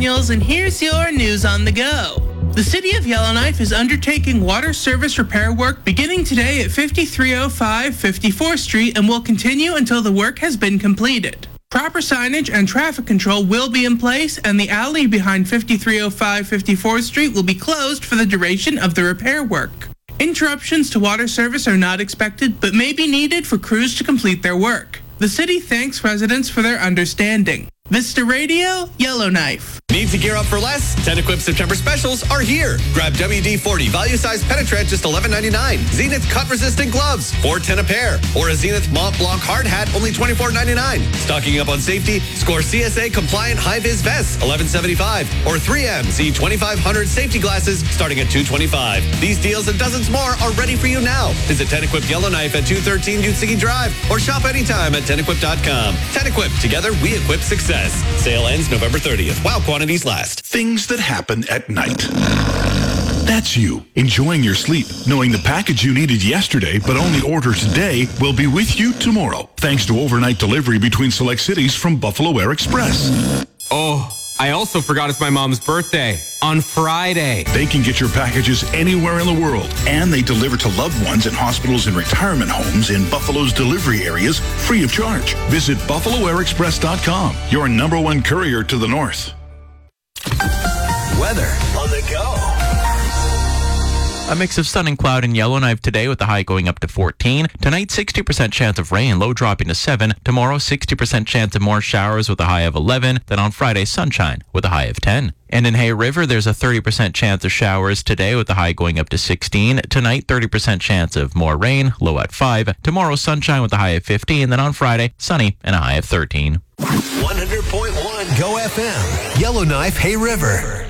Daniels, and here's your news on the go. The City of Yellowknife is undertaking water service repair work beginning today at 5305 54th Street and will continue until the work has been completed. Proper signage and traffic control will be in place, and the alley behind 5305 54th Street will be closed for the duration of the repair work. Interruptions to water service are not expected, but may be needed for crews to complete their work. The city thanks residents for their understanding. Vista Radio, Yellowknife. Need to gear up for less? Tenequip September specials are here. Grab WD-40 value-size penetrant, just $11.99. Zenith cut-resistant gloves, $4.10 a pair. Or a Zenith Mont Blanc hard hat, only $24.99. Stocking up on safety, score CSA-compliant high-vis vests, $11.75. Or 3M Z2500 safety glasses, starting at $2.25. These deals and dozens more are ready for you now. Visit Tenequip Yellowknife at 213 Utsigi Drive, or shop anytime at Tenequip.com. Tenequip, together we equip success. Sale ends November 30th, while quantities last. Things that happen at night. That's you, enjoying your sleep, knowing the package you needed yesterday but only ordered today will be with you tomorrow, thanks to overnight delivery between select cities from Buffalo Air Express. Oh, I also forgot it's my mom's birthday on Friday. They can get your packages anywhere in the world, and they deliver to loved ones in hospitals and retirement homes in Buffalo's delivery areas free of charge. Visit BuffaloAirExpress.com, your #1 courier to the north. Weather on the go. A mix of sun and cloud in Yellowknife today with the high going up to 14. Tonight, 60% chance of rain, low dropping to 7. Tomorrow, 60% chance of more showers with a high of 11. Then on Friday, sunshine with a high of 10. And in Hay River, there's a 30% chance of showers today with the high going up to 16. Tonight, 30% chance of more rain, low at 5. Tomorrow, sunshine with a high of 15. Then on Friday, sunny and a high of 13. 100.1 GO FM, Yellowknife, Hay River.